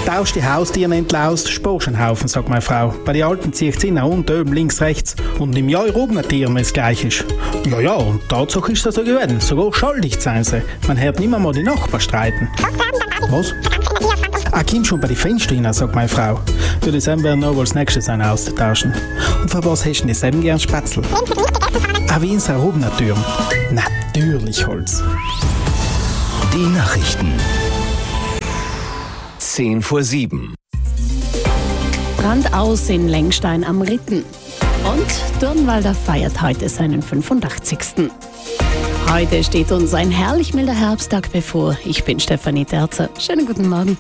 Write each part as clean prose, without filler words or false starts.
Tausch die Haustiere entlaust, sparst einen Haufen, sagt meine Frau. Bei den Alten zieht sie nach unten, oben, links, rechts. Und im Jahr oben Tieren, wenn es gleich ist. Ja, und Tatsache ist das so gewesen. Sogar schuldig sein sie. Man hört nicht mehr die Nachbarn streiten. Was? Komm schon bei den Fenstern hinein, sagt meine Frau. Für die Sam werden noch als nächstes einen austauschen. Und für was hast du denn Sam gern Spätzle? Wie in seiner oben Tür. Natürlich Holz. Die Nachrichten. 6:50. Brand aus in Lengstein am Ritten. Und Dürnwalder feiert heute seinen 85. Heute steht uns ein herrlich milder Herbsttag bevor. Ich bin Stefanie Terzer. Schönen guten Morgen.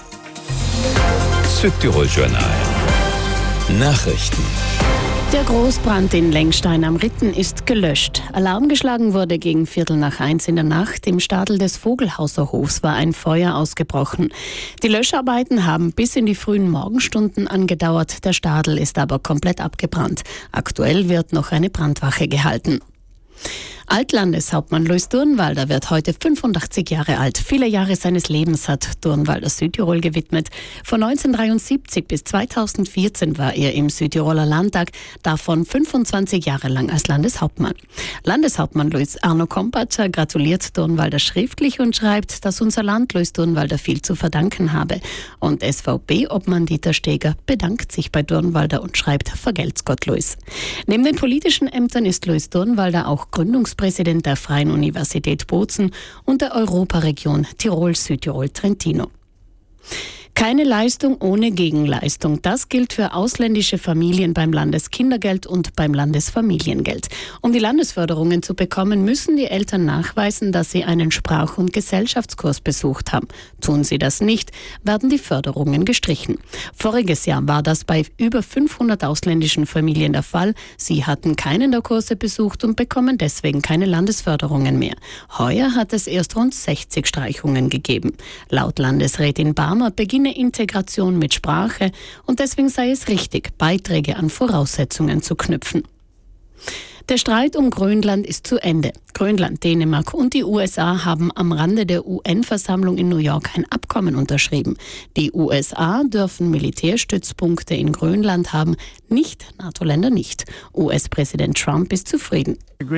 Südtirol Journal. Nachrichten. Der Großbrand in Lengstein am Ritten ist gelöscht. Alarm geschlagen wurde gegen 1:15 in der Nacht. Im Stadel des Vogelhauser Hofs war ein Feuer ausgebrochen. Die Löscharbeiten haben bis in die frühen Morgenstunden angedauert. Der Stadel ist aber komplett abgebrannt. Aktuell wird noch eine Brandwache gehalten. Altlandeshauptmann Luis Durnwalder wird heute 85 Jahre alt. Viele Jahre seines Lebens hat Durnwalder Südtirol gewidmet. Von 1973 bis 2014 war er im Südtiroler Landtag, davon 25 Jahre lang als Landeshauptmann. Landeshauptmann Luis Arno Kompatscher gratuliert Durnwalder schriftlich und schreibt, dass unser Land Luis Durnwalder viel zu verdanken habe. Und SVP-Obmann Dieter Steger bedankt sich bei Durnwalder und schreibt, vergelt's Gott Luis. Neben den politischen Ämtern ist Luis Durnwalder auch Gründungspräsident der Freien Universität Bozen und der Europaregion Tirol-Südtirol-Trentino. Keine Leistung ohne Gegenleistung. Das gilt für ausländische Familien beim Landeskindergeld und beim Landesfamiliengeld. Um die Landesförderungen zu bekommen, müssen die Eltern nachweisen, dass sie einen Sprach- und Gesellschaftskurs besucht haben. Tun sie das nicht, werden die Förderungen gestrichen. Voriges Jahr war das bei über 500 ausländischen Familien der Fall. Sie hatten keinen der Kurse besucht und bekommen deswegen keine Landesförderungen mehr. Heuer hat es erst rund 60 Streichungen gegeben. Laut Landesrätin Barmer beginne Integration mit Sprache und deswegen sei es richtig, Beiträge an Voraussetzungen zu knüpfen. Der Streit um Grönland ist zu Ende. Grönland, Dänemark und die USA haben am Rande der UN-Versammlung in New York ein Abkommen unterschrieben. Die USA dürfen Militärstützpunkte in Grönland haben, nicht NATO-Länder nicht. US-Präsident Trump ist zufrieden.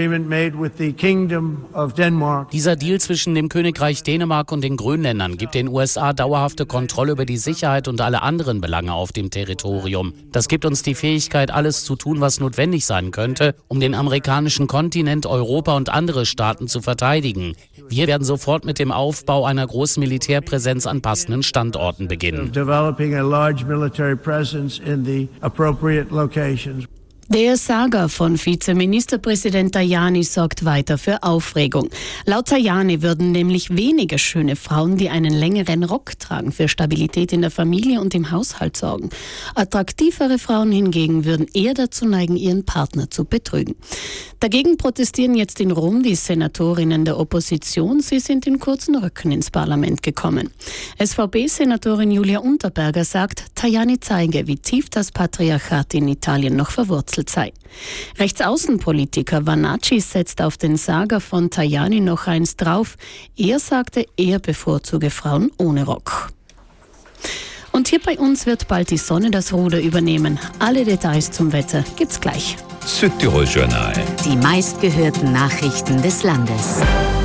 Dieser Deal zwischen dem Königreich Dänemark und den Grönländern gibt den USA dauerhafte Kontrolle über die Sicherheit und alle anderen Belange auf dem Territorium. Das gibt uns die Fähigkeit, alles zu tun, was notwendig sein könnte, um den amerikanischen Kontinent, Europa und andere Staaten zu verteidigen. Wir werden sofort mit dem Aufbau einer großen Militärpräsenz an passenden Standorten beginnen. Der Saga von Vizeministerpräsident Tajani sorgt weiter für Aufregung. Laut Tajani würden nämlich weniger schöne Frauen, die einen längeren Rock tragen, für Stabilität in der Familie und im Haushalt sorgen. Attraktivere Frauen hingegen würden eher dazu neigen, ihren Partner zu betrügen. Dagegen protestieren jetzt in Rom die Senatorinnen der Opposition. Sie sind in kurzen Röcken ins Parlament gekommen. SVP-Senatorin Julia Unterberger sagt, Tajani zeige, wie tief das Patriarchat in Italien noch verwurzelt sei. Rechtsaußenpolitiker Vanacci setzt auf den Saga von Tajani noch eins drauf. Er sagte, er bevorzuge Frauen ohne Rock. Und hier bei uns wird bald die Sonne das Ruder übernehmen. Alle Details zum Wetter gibt's gleich. Südtirol Journal. Die meistgehörten Nachrichten des Landes.